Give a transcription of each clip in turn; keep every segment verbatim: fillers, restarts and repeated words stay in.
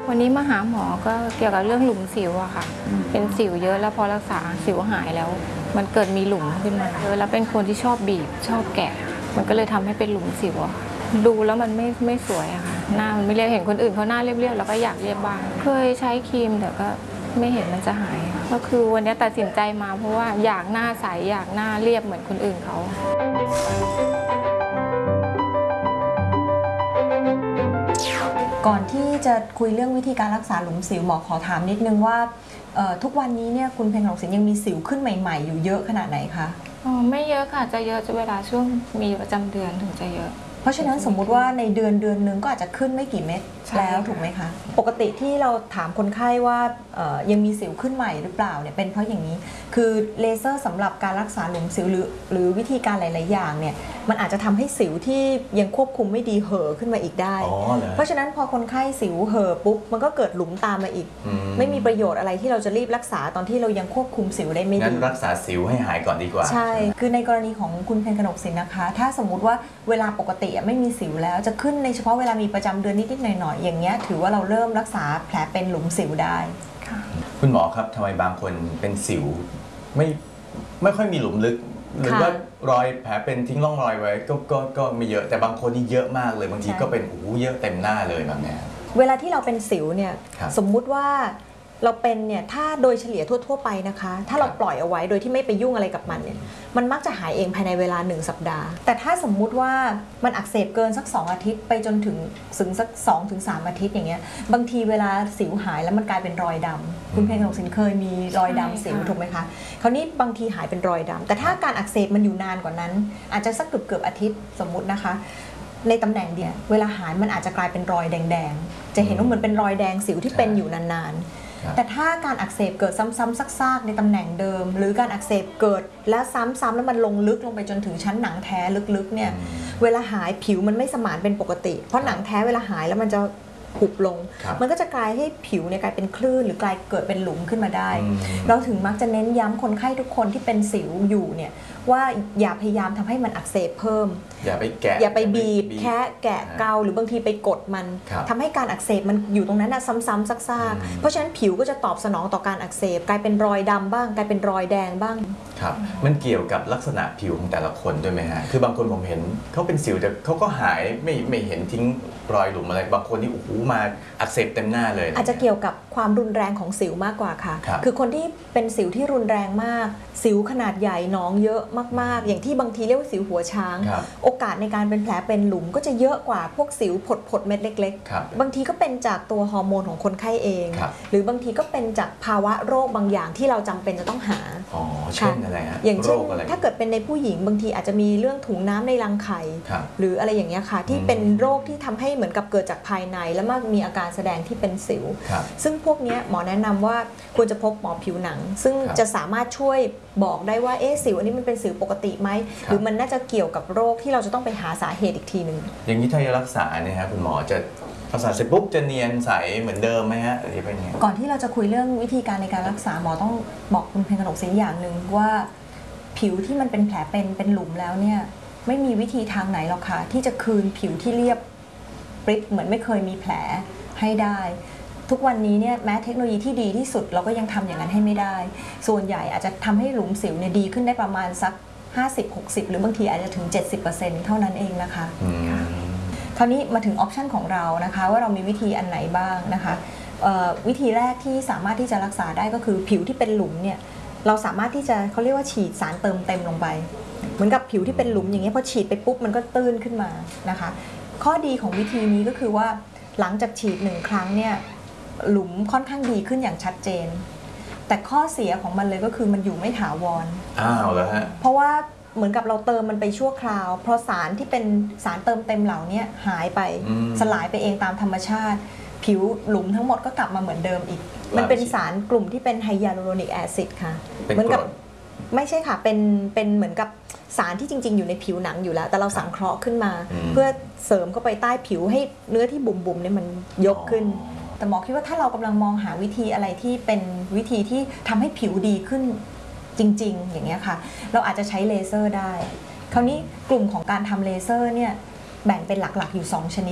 วันนี้มาหาหมอก็เกี่ยวกับเรื่องหลุมสิวอะค่ะเป็นสิวเยอะแล้วพอรักษาสิวหายแล้วมันเกิดมีหลุมขึ้นมาแล้วเป็นคนที่ชอบบีบชอบแกะมันก็เลยทำให้เป็นหลุมสิวอะดูแล้วมันไม่ไม่สวยอะค่ะหน้ามันไม่เรียบเห็นคนอื่นเขาหน้าเรียบๆแล้วก็อยากเรียบบ้างเคยใช้ครีมแต่ก็ไม่เห็นมันจะหายก็คือวันนี้ตัดสินใจมาเพราะว่าอยากหน้าใสอยากหน้าเรียบเหมือนคนอื่นเขาก่อนที่จะคุยเรื่องวิธีการรักษาหลุมสิวหมอขอถามนิดนึงว่าทุกวันนี้เนี่ยคุณเพ็ญกนกสินยังมีสิวขึ้นใหม่ๆอยู่เยอะขนาดไหนคะอ๋อไม่เยอะค่ะจะเยอะจะเวลาช่วงมีประจำเดือนถึงจะเยอะเพราะฉะนั้นสมมุติว่าในเดือนเดือนนึงก็อาจจะขึ้นไม่กี่เม็ดแล้วถูกไหมคะปกติที่เราถามคนไข้ว่ายังมีสิวขึ้นใหม่หรือเปล่าเนี่ยเป็นเพราะอย่างนี้คือเลเซอร์สำหรับการรักษาหลุมสิวหรือหรือวิธีการหลายๆอย่างเนี่ยมันอาจจะทำให้สิวที่ยังควบคุมไม่ดีเห่อขึ้นมาอีกได้เพราะฉะนั้นพอคนไข้สิวเห่อปุ๊บมันก็เกิดหลุมตามมาอีกไม่มีประโยชน์อะไรที่เราจะรีบรักษาตอนที่เรายังควบคุมสิวได้ไม่ดีงั้นรักษาสิวให้หายก่อนดีกว่าใช่คือในกรณีของคุณเพ็ญกนกสินนะคะถ้าสมมุติว่าเวลาปกติไม่มีสิวแล้วจะขึ้นในเฉพาะเวลามีประจำเดือนนิดๆหน่อยๆอย่างเงี้ยถือว่าเราเริ่มรักษาแผลเป็นหลุมสิวได้คุณหมอครับทำไมบางคนเป็นสิวไม่ไม่ค่อยมีหลุมลึกหรือว่ารอยแผลเป็นทิ้งร่องรอยไว้ก็ก็ก็ไม่เยอะแต่บางคนนี่เยอะมากเลยบางทีก็เป็นโอ้โหเยอะเต็มหน้าเลยแบบนี้เวลาที่เราเป็นสิวเนี่ยสมมุติว่าเราเป็นเนี่ยถ้าโดยเฉลี่ยทั่วๆไปนะคะถ้าเราปล่อยเอาไว้โดยที่ไม่ไปยุ่งอะไรกับมันเนี่ยมันมักจะหายเองภายในเวลาหนึ่งสัปดาห์แต่ถ้าสมมุติว่ามันอักเสบเกินสักสองอาทิตย์ไปจนถึงถึงสักสองถึงสามอาทิตย์อย่างเงี้ยบางทีเวลาสิวหายแล้วมันกลายเป็นรอยดำคุณเพ็ญกนกสินเคยมีรอยดำสิวถูกไหมคะคราวนี้บางทีหายเป็นรอยดำแต่ถ้าการอักเสบมันอยู่นานกว่านั้นอาจจะสักเกือบเกือบอาทิตย์สมมุตินะคะในตำแหน่งเดียวเวลาหายมันอาจจะกลายเป็นรอยแดงๆจะเห็นว่าเหมือนเป็นรอยแดงสิวที่เป็นอยู่นานๆแต่ถ้าการอักเสบเกิดซ้ำๆซากๆในตำแหน่งเดิมหรือการอักเสบเกิดและซ้ำๆแล้วมันลงลึกลงไปจนถึงชั้นหนังแท้ลึกๆเนี่ยเวลาหายผิวมันไม่สมานเป็นปกติเพราะหนังแท้เวลาหายแล้วมันจะหุบลงมันก็จะกลายให้ผิวเนี่ยกลายเป็นคลื่นหรือกลายเกิดเป็นหลุมขึ้นมาได้เราถึงมักจะเน้นย้ำคนไข้ทุกคนที่เป็นสิวอยู่เนี่ยว่าอย่าพยายามทำให้มันอักเสบเพิ่มอย่าไปแกะอย่าไปบีบแคะแกะเกาหรือบางทีไปกดมันทำให้การอักเสบมันอยู่ตรงนั้นนะซ้ำๆซากๆเพราะฉะนั้นผิวก็จะตอบสนองต่อการอักเสบกลายเป็นรอยดำบ้างกลายเป็นรอยแดงบ้างครับมันเกี่ยวกับลักษณะผิวของแต่ละคนด้วยไหมฮะคือบางคนผมเห็นเขาเป็นสิวแต่เขาก็หายไม่ไม่เห็นทิ้งรอยหลุมอะไรบางคนนี่โอ้โหมาอักเสบเต็มหน้าเลยอาจจะเกี่ยวกับความรุนแรงของสิวมากกว่าค่ะคือคนที่เป็นสิวที่รุนแรงมากสิวขนาดใหญ่หนองเยอะมากๆอย่างที่บางทีเรียกว่าสิวหัวช้างโอกาสในการเป็นแผลเป็นหลุมก็จะเยอะกว่าพวกสิวผดผดเม็ดเล็กๆบางทีก็เป็นจากตัวฮอร์โมนของคนไข้เองหรือบางทีก็เป็นจากภาวะโรคบางอย่างที่เราจำเป็นจะต้องหาอ๋อเช่นอะไรฮะอย่างเช่นถ้าเกิดเป็นในผู้หญิงบางทีอาจจะมีเรื่องถุงน้ำในรังไข่หรืออะไรอย่างเงี้ยค่ะที่เป็นโรคที่ทำให้เหมือนกับเกิดจากภายในแล้วมักมีอาการแสดงที่เป็นสิวซึ่งพวกนี้หมอแนะนำว่าควรจะพบหมอผิวหนังซึ่งจะสามารถช่วยบอกได้ว่าเอ๊ะสิวอันนี้มันเป็นสิวปกติไหมหรือมันน่าจะเกี่ยวกับโรคที่เราจะต้องไปหาสาเหตุอีกทีหนึ่งอย่างนี้ถ้าจะรักษาเนี่ยฮะคุณหมอจะรักษาเสร็จปุ๊บจะเนียนใสเหมือนเดิมไหมฮะหรือเป็นยังไงก่อนที่เราจะคุยเรื่องวิธีการในการรักษาหมอต้องบอกคุณเพ็ญกนกสินอย่างหนึ่งว่าผิวที่มันเป็นแผลเป็นเป็นหลุมแล้วเนี่ยไม่มีวิธีทางไหนหรอกค่ะที่จะคืนผิวที่เรียบปริบเหมือนไม่เคยมีแผลให้ได้ทุกวันนี้เนี่ยแม้เทคโนโลยีที่ดีที่สุดเราก็ยังทำอย่างนั้นให้ไม่ได้ส่วนใหญ่อาจจะทำให้หลุมสิวเนี่ยดีขึ้นได้ประมาณสักห้าสิบ หกสิบ หรือบางทีอาจจะถึง เจ็ดสิบเปอร์เซ็นต์ เท่านั้นเองนะคะคราวนี้มาถึงออปชันของเรานะคะว่าเรามีวิธีอันไหนบ้างนะคะวิธีแรกที่สามารถที่จะรักษาได้ก็คือผิวที่เป็นหลุมเนี่ยเราสามารถที่จะเขาเรียกว่าฉีดสารเติมเต็มลงไปเหมือนกับผิวที่เป็นหลุมอย่างเงี้ยพอฉีดไปปุ๊บมันก็ตื้นขึ้นมานะคะข้อดีของวิธีนี้ก็คือว่าหลังจากฉีดหนึ่งครั้งเนี่ยหลุมค่อนข้างดีขึ้นอย่างชัดเจนแต่ข้อเสียของมันเลยก็คือมันอยู่ไม่ถาวรอ้าวแล้วฮะเพราะว่าเหมือนกับเราเติมมันไปชั่วคราวเพราะสารที่เป็นสารเติมเต็มเหล่านี้หายไปสลายไปเองตามธรรมชาติผิวหลุมทั้งหมดก็กลับมาเหมือนเดิมอีกมันเป็นสารกลุ่มที่เป็นไฮยาลูโรนิกแอซิดค่ะเหมือนกับไม่ใช่ค่ะเป็นเป็นเหมือนกับสารที่จริงๆอยู่ในผิวหนังอยู่แล้วแต่เราสังเคราะห์ขึ้นมาเพื่อเสริมเข้าไปใต้ผิวให้เนื้อที่บุ๋มๆเนี่ยมันยกขึ้นแต่หมอคิดว่าถ้าเรากำลังมองหาวิธีอะไรที่เป็นวิธีที่ทำให้ผิวดีขึ้นจริงๆอย่างเงี้ยค่ะเราอาจจะใช้เลเซอร์ได้คราวนี้กลุ่มของการทำเลเซอร์เนี่ยแบ่งเป็นหลักๆอยู่สองชนิด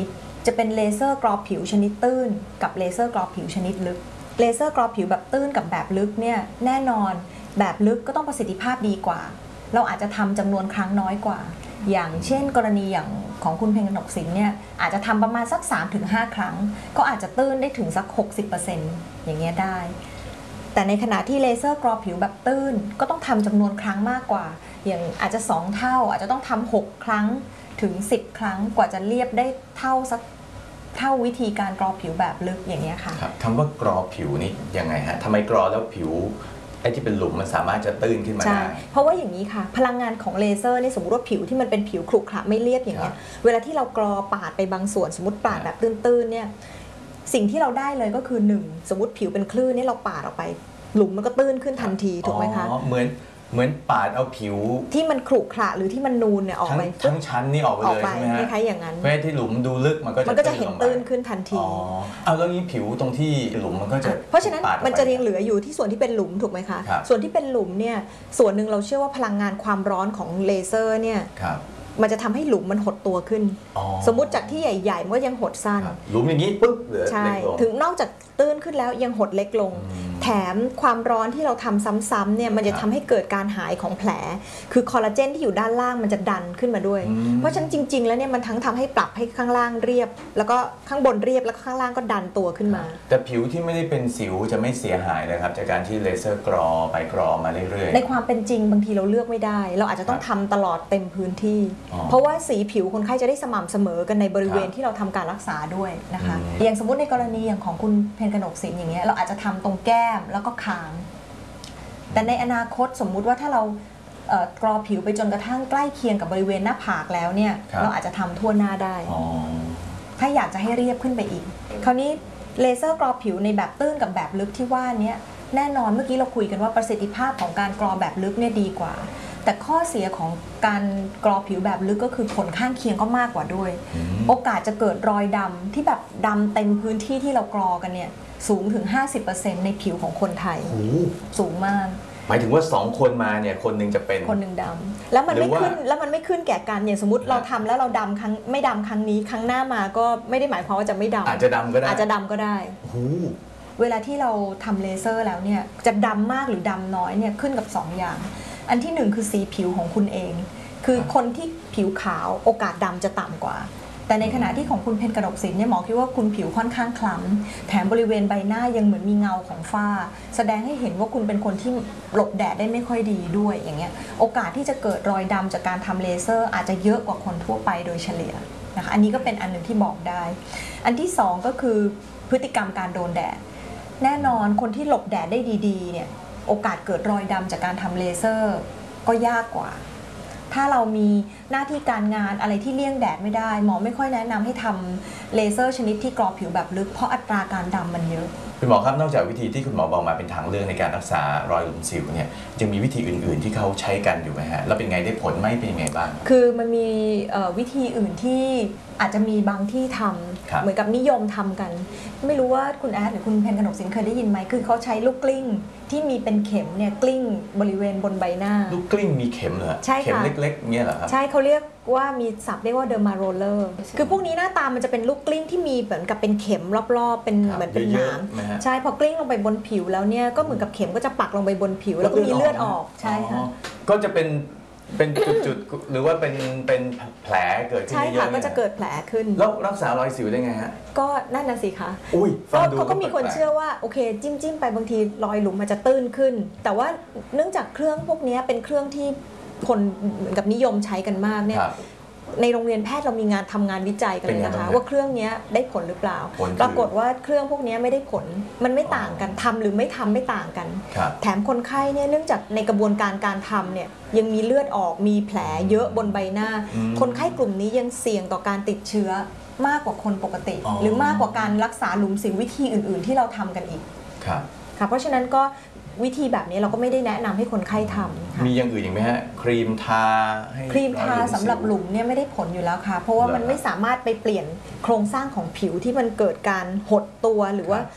จะเป็นเลเซอร์กรอผิวชนิดตื้นกับเลเซอร์กรอผิวชนิดลึกเลเซอร์กรอผิวแบบตื้นกับแบบลึกเนี่ยแน่นอนแบบลึกก็ต้องประสิทธิภาพดีกว่าเราอาจจะทำจำนวนครั้งน้อยกว่าอย่างเช่นกรณีอย่างของคุณเพ็ญกนกสินเนี่ยอาจจะทำประมาณสัก สามถึงห้า ครั้งก็อาจจะตื้นได้ถึงสัก หกสิบเปอร์เซ็นต์ อย่างเงี้ยได้แต่ในขณะที่เลเซอร์กรอผิวแบบตื้นก็ต้องทำจำนวนครั้งมากกว่าอย่างอาจจะสองเท่าอาจจะต้องทำหกครั้งถึงสิบครั้งกว่าจะเรียบได้เท่าสักเท่าวิธีการกรอผิวแบบลึกอย่างเงี้ยค่ะครับคำว่ากรอผิวนี่ยังไงฮะทำไมกรอแล้วผิวไอ้ที่เป็นหลุมมันสามารถจะตื้นขึ้นมาได้เพราะว่าอย่างนี้ค่ะพลังงานของเลเซอร์นี่สมมติว่าผิวที่มันเป็นผิวขรุขระไม่เรียบอย่างเงี้ยเวลาที่เรากรอปาดไปบางส่วนสมมติปาดแบบตื้นๆเนี่ยสิ่งที่เราได้เลยก็คือหนึ่งสมมติผิวเป็นคลื่นนี่เราปาดออกไปหลุมมันก็ตื้นขึ้นทันทีถูกไหมคะเหมือนเหมือนปาดเอาผิวที่มันขรุขระหรือที่มันนูนเนี่ยออกไปทั้งชั้นนี่ออกไปเลยใช่ไหมฮะคล้ายๆอย่างนั้นเพื่อที่หลุมดูลึกมันก็จะมันก็จะเห็นตื้นขึ้นทันทีอ๋อเอาแล้วนี้ผิวตรงที่หลุมมันก็จะเพราะฉะนั้นมันจะยังเหลืออยู่ที่ส่วนที่เป็นหลุมถูกไหมคะส่วนที่เป็นหลุมเนี่ยส่วนหนึ่งเราเชื่อว่าพลังงานความร้อนของเลเซอร์เนี่ยมันจะทำให้หลุมมันหดตัวขึ้นสมมุติจากที่ใหญ่ๆมันก็ยังหดสั้นหลุมอย่างนี้ปุ๊บเหลือเล็กลงถึงนอกจากตื้นขึ้นแล้วยังหดเล็กลงแถมความร้อนที่เราทำซ้ำๆเนี่ยมันจะทำให้เกิดการหายของแผลคือคอลลาเจนที่อยู่ด้านล่างมันจะดันขึ้นมาด้วยเพราะฉะนั้นจริงๆแล้วเนี่ยมันทั้งทำให้ปรับให้ข้างล่างเรียบแล้วก็ข้างบนเรียบแล้วก็ข้างล่างก็ดันตัวขึ้นมาแต่ผิวที่ไม่ได้เป็นสิวจะไม่เสียหายเลยครับจากการที่เลเซอร์กรอไปกรอมาเรื่อยๆในความเป็นจริงบางทีเราเลือกไม่ได้เราอาจจะต้องทำตลอดเต็มพื้นที่เพราะว่าสีผิวคนไข้จะได้สม่ำเสมอกันในบริเวณที่เราทำการรักษาด้วยนะคะอย่างสมมติในกรณีอย่างของคุณเพ็ญกนกสินอย่างเงี้ยเราอาจจะทำตรงแก้มแล้วก็คางแต่ในอนาคตสมมุติว่าถ้าเรากรอผิวไปจนกระทั่งใกล้เคียงกับบริเวณหน้าผากแล้วเนี่ยเราอาจจะทำทั่วหน้าได้ถ้าอยากจะให้เรียบขึ้นไปอีกคราวนี้เลเซอร์กรอผิวในแบบตื้นกับแบบลึกที่ว่านี้แน่นอนเมื่อกี้เราคุยกันว่าประสิทธิภาพของการกรอแบบลึกเนี่ยดีกว่าแต่ข้อเสียของการกรอผิวแบบลึกก็คือผลข้างเคียงก็มากกว่าด้วยโอกาสจะเกิดรอยดำที่แบบดำเต็มพื้นที่ที่เรากรอกันเนี่ยสูงถึง ห้าสิบเปอร์เซ็นต์ ในผิวของคนไทยสูงมากหมายถึงว่าสองคนมาเนี่ยคนหนึ่งจะเป็นคนหนึ่งดำแล้วมันไม่ขึ้นแล้วมันไม่ขึ้นแก่กันอย่างสมมติเราทำแล้วเราดำครั้งไม่ดำครั้งนี้ครั้งหน้ามาก็ไม่ได้หมายความว่าจะไม่ดำอาจจะดำก็ได้อาจจะดำก็ได้เวลาที่เราทำเลเซอร์แล้วเนี่ยจะดำมากหรือดำน้อยเนี่ยขึ้นกับสองอย่างอันที่หนึ่งคือสีผิวของคุณเองคือคนที่ผิวขาวโอกาสดำจะต่ำกว่าแต่ในขณะที่ของคุณเพ็ญกนกสินเนี่ยหมอคิดว่าคุณผิวค่อนข้างคล้ำแถมบริเวณใบหน้ายังเหมือนมีเงาของฝ้าแสดงให้เห็นว่าคุณเป็นคนที่หลบแดดได้ไม่ค่อยดีด้วยอย่างเงี้ยโอกาสที่จะเกิดรอยดำจากการทำเลเซอร์อาจจะเยอะกว่าคนทั่วไปโดยเฉลี่ยนะคะอันนี้ก็เป็นอันหนึ่งที่บอกได้อันที่สองก็คือพฤติกรรมการโดนแดดแน่นอนคนที่หลบแดดได้ดีๆเนี่ยโอกาสเกิดรอยดำจากการทำเลเซอร์ก็ยากกว่าถ้าเรามีหน้าที่การงานอะไรที่เลี่ยงแดดไม่ได้หมอไม่ค่อยแนะนำให้ทำเลเซอร์ชนิดที่กรอผิวแบบลึกเพราะอัตราการดำมันเยอะคุณหมอครับนอกจากวิธีที่คุณหมอบอกมาเป็นทางเลือกในการรักษารอยหลุมสิวเนี่ยยังมีวิธีอื่นๆที่เขาใช้กันอยู่ไหมฮะแล้วเป็นไงได้ผลไหมเป็นยังไงบ้างคือมันมีวิธีอื่นที่อาจจะมีบางที่ทำเหมือนกับนิยมทำกันไม่รู้ว่าคุณแอดหรือคุณเพ็ญกนกสินเคยได้ยินไหมคือเขาใช้ลูกกลิ้งที่มีเป็นเข็มเนี่ยกลิ้งบริเวณบนใบหน้าลูกกลิ้งมีเข็มเหรอใช่ค่ะเข็มเล็กๆเนี่ยเหรอครับใช่เขาเรียกว่ามีศัพท์เรียกว่าเดอร์มาโรเลอร์คือพวกนี้หน้าตามันจะเป็นลูกกลิ้งที่มีเหมือนกับเป็นเข็มรอบๆเป็นเหมือนเป็นหนามใช่พอกลิ้งลงไปบนผิวแล้วเนี่ยก็เหมือนกับเข็มก็จะปักลงไปบนผิวแล้วก็มีเลือดออกใช่ค่ะก็จะเป็นเป็นจุดๆหรือว่าเป็นเป็นแผลเกิดขึ้นเยอะๆใช่ค่ะก็จะเกิดแผลขึ้นแล้วรักษารอยสิวได้ไงฮะก็นั่นน่ะสิคะอุ้ยเขาก็มีคนเชื่อว่าโอเคจิ้มจิ้มไปบางทีรอยหลุมมันจะตื้นขึ้นแต่ว่าเนื่องจากเครื่องพวกนี้เป็นเครื่องที่คนเหมือนกับนิยมใช้กันมากเนี่ยในโรงเรียนแพทย์เรามีงานทำงานวิจัยกันเลยนะคะว่าเครื่องนี้ได้ผลหรือเปล่าปรากฏว่าเครื่องพวกนี้ไม่ได้ผลมันไม่ต่างกันทำหรือไม่ทำไม่ต่างกันแถมคนไข้เนี่ยเนื่องจากในกระบวนการการทำเนี่ยยังมีเลือดออกมีแผลเยอะบนใบหน้าคนไข้กลุ่มนี้ยังเสี่ยงต่อการติดเชื้อมากกว่าคนปกติหรือมากกว่าการรักษาหลุมสิววิธีอื่นๆที่เราทำกันอีกค่ะเพราะฉะนั้นก็วิธีแบบนี้เราก็ไม่ได้แนะนำให้คนไข้ทำมีอย่างอื่นอีกไหมฮะครีมทาให้ครีมทาสำหรับหลุมเนี่ยไม่ได้ผลอยู่แล้วค่ะเพราะว่ามันไม่สามารถไปเปลี่ยนโครงสร้างของผิวที่มันเกิดการหดตัวหรือว่า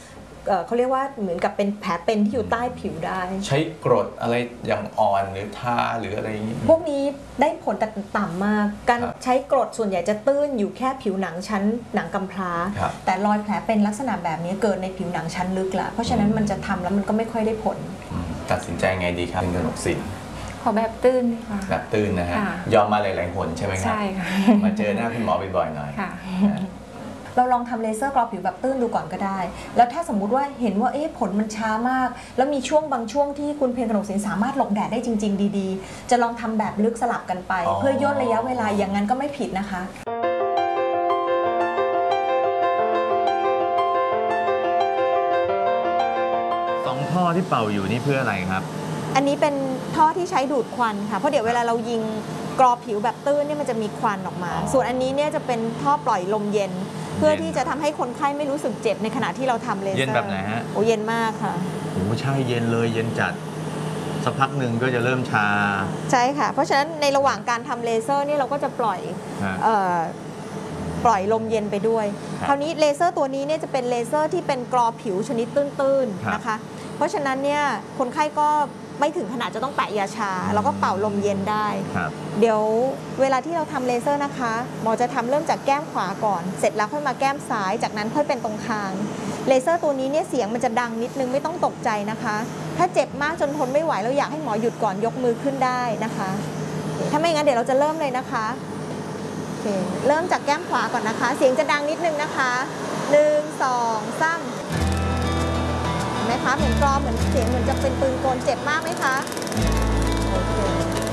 เอ่อเขาเรียกว่าเหมือนกับเป็นแผลเป็นที่อยู่ใต้ผิวได้ใช้กรดอะไรอย่างอ่อนหรือทาหรืออะไรอย่างนี้พวกนี้ได้ผลแต่ต่ำมาก การครับใช้กรดส่วนใหญ่จะตื้นอยู่แค่ผิวหนังชั้นหนังกำพร้าครับแต่รอยแผลเป็นลักษณะแบบนี้เกิดในผิวหนังชั้นลึกละเพราะฉะนั้นมันจะทำแล้วมันก็ไม่ค่อยได้ผลอืมตัดสินใจไงดีครับคุณกนกสินขอแบบตื้นดีกว่าแบบตื้นนะฮะค่ะยอมมาหลายๆหนใช่ไหมครับใช่ค่ะมาเจอหน้าคุณหมอบ่อยๆหน่อยค่ะนะเราลองทำเลเซอร์กรอผิวแบบตื้นดูก่อนก็ได้ แล้วถ้าสมมุติว่าเห็นว่าเอ๊ะผลมันช้ามาก แล้วมีช่วงบางช่วงที่คุณเพียงกนกสินสามารถหลบแดดได้จริง ๆ ดีๆ จะลองทำแบบลึกสลับกันไปอ๋อเพื่อย่นระยะเวลาอย่างนั้นก็ไม่ผิดนะคะสองท่อที่เป่าอยู่นี่เพื่ออะไรครับอันนี้เป็นท่อที่ใช้ดูดควันค่ะ เพราะเดี๋ยวเวลาเรายิงกรอผิวแบบตื้นเนี่ยมันจะมีควันออกมาอ๋อส่วนอันนี้เนี่ยจะเป็นท่อปล่อยลมเย็น เพื่อที่จะทำให้คนไข้ไม่รู้สึกเจ็บในขณะที่เราทำเลเซอร์เย็นแบบไหนฮะโอ้เย็นมากค่ะโอ้ใช่เย็นเลยเย็นจัดสักพักหนึ่งก็จะเริ่มชาใช่ค่ะ เพราะฉะนั้นในระหว่างการทำเลเซอร์เนี่ยเราก็จะปล่อยฮะเอ่อปล่อยลมเย็นไปด้วยครับคราวนี้เลเซอร์ตัวนี้เนี่ยจะเป็นเลเซอร์ที่เป็นกรอผิวชนิดตื้นครับๆนะคะ เพราะฉะนั้นเนี่ยคนไข้ก็ไม่ถึงขนาดจะต้องแปะยาชา แล้วก็เป่าลมเย็นได้ครับเดี๋ยวเวลาที่เราทำเลเซอร์นะคะหมอจะทำเริ่มจากแก้มขวาก่อน เสร็จแล้วค่อยมาแก้มซ้าย จากนั้นค่อยเป็นตรงคาง เลเซอร์ตัวนี้เนี่ยเสียงมันจะดังนิดนึงไม่ต้องตกใจนะคะ ถ้าเจ็บมากจนทนไม่ไหวเราอยากให้หมอหยุดก่อนยกมือขึ้นได้นะคะ ถ้าไม่งั้นเดี๋ยวเราจะเริ่มเลยนะคะโอเคเริ่มจากแก้มขวาก่อนนะคะ เสียงจะดังนิดนึงนะคะหนึ่งสองสามเห็นไหมคะเหมือนกรอเหมือนเสียงเหมือนจะเป็นปืนกลเจ็บมากไหมคะโอเค